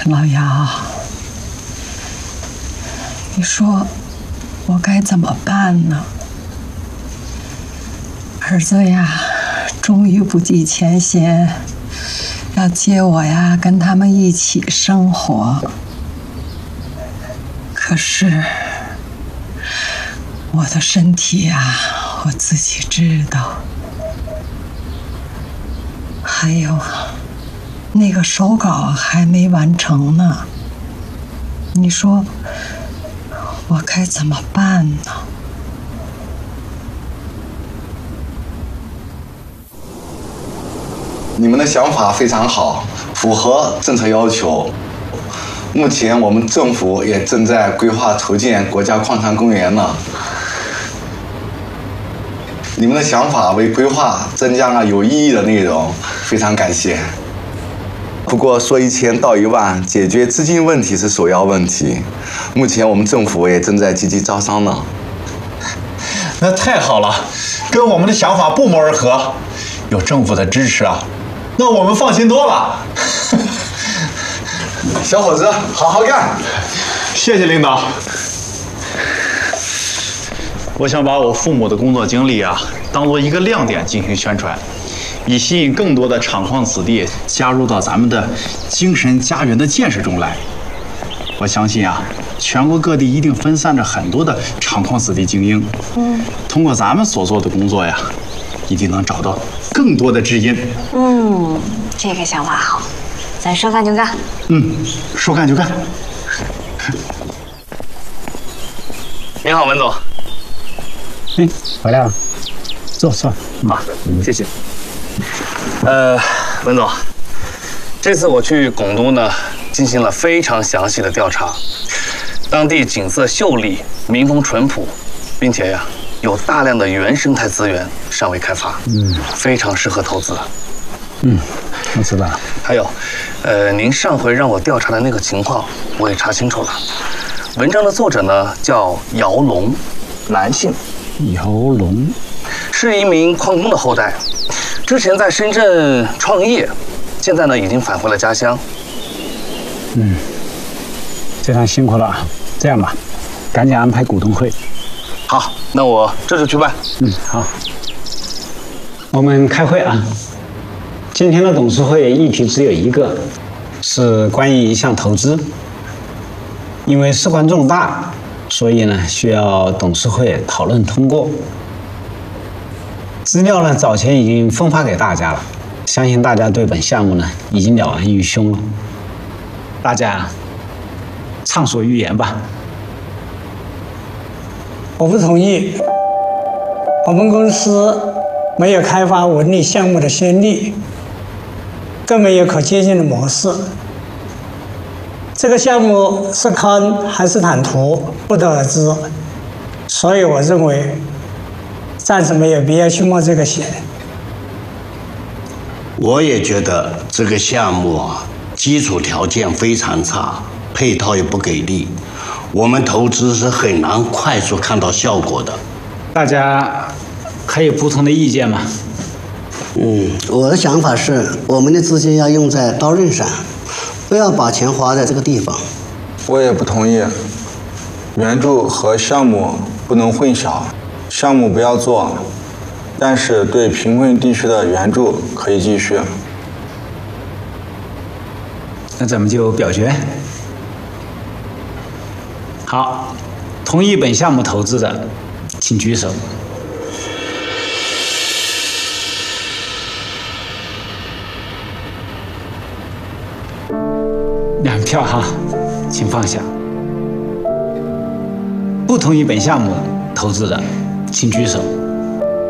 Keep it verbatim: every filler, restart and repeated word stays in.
老姚，你说我该怎么办呢？儿子呀，终于不计前嫌，要接我呀，跟他们一起生活。可是我的身体呀，我自己知道。还有，那个手稿还没完成呢。你说我该怎么办呢？ 你们的想法非常好，符合政策要求。目前我们政府也正在规划筹建国家矿产公园呢。你们的想法为规划增加了有意义的内容，非常感谢。不过说一千道一万，解决资金问题是首要问题。目前我们政府也正在积极招商呢。 那太好了，跟我们的想法不谋而合。有政府的支持啊，那我们放心多了。 小伙子，好好干！ 谢谢领导。我想把我父母的工作经历啊，当做一个亮点进行宣传，以吸引更多的厂矿子弟加入到咱们的精神家园的建设中来。我相信啊，全国各地一定分散着很多的厂矿子弟精英。嗯，通过咱们所做的工作呀，一定能找到更多的知音。 嗯，这个想法好，咱说干就干。 嗯，说干就干。 你好，文总。 哎，回来了，坐坐。 啊，谢谢。呃，文总，这次我去拱都呢，进行了非常详细的调查，当地景色秀丽，民风淳朴，并且呀，有大量的原生态资源尚未开发，嗯，非常适合投资。 嗯，我知道了。 还有，呃，您上回让我调查的那个情况，我也查清楚了。文章的作者呢叫姚龙，男性。 姚龙是一名矿工的后代，之前在深圳创业，现在呢已经返回了家乡。 嗯，非常辛苦了。这样吧，赶紧安排股东会。 好，那我这就去办。 嗯，好。我们开会啊。今天的董事会议题只有一个，是关于一项投资。因为事关重大，所以呢需要董事会讨论通过。资料呢早前已经分发给大家了，相信大家对本项目呢已经了然于胸了。大家畅所欲言吧。 我不同意。我们公司没有开发文旅项目的先例，更没有可借鉴的模式。这个项目是坑还是坦途，不得而知。所以我认为，暂时没有必要去冒这个险。 我也觉得这个项目啊，基础条件非常差，配套也不给力，我们投资是很难快速看到效果的。 大家还有不同的意见吗？ 嗯，我的想法是，我们的资金要用在刀刃上，不要把钱花在这个地方。 我也不同意，援助和项目不能混淆，项目不要做，但是对贫困地区的援助可以继续。 那咱们就表决。好，同意本项目投资的，请举手。两票哈，请放下。不同意本项目投资的，请举手。